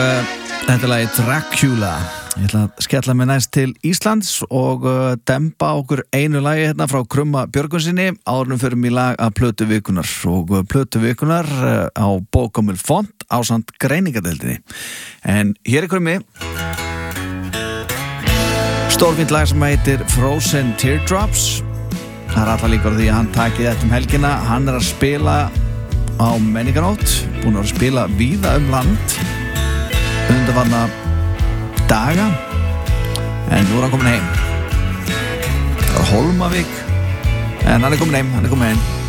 þetta er lagið Dracula. Ég ætla að skella mig næst til Íslands og demba okkur einu lagi hérna frá Krumma Björgvinsinni áðurnum förum í lag að plötu vikunar og plötu vikunar á bókamil font ásamt greiningadeildinni. En hér er Krummi stórfínt lag sem heitir Frozen Teardrops. Það er alltaf líka því að hann takið þetta helgina. Hann er að spila á menninganótt, búin að spila víða land undanfarna daga, en nú er hann komin heim. Það var Hólmavík, en hann er komin heim,